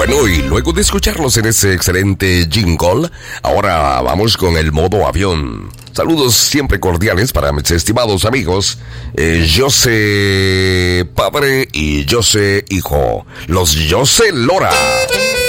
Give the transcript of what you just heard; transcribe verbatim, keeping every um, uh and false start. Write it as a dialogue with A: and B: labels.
A: Bueno, y luego de escucharlos en ese excelente jingle, ahora vamos con el modo avión. Saludos siempre cordiales para mis estimados amigos, eh, José padre y José hijo, los José Lora.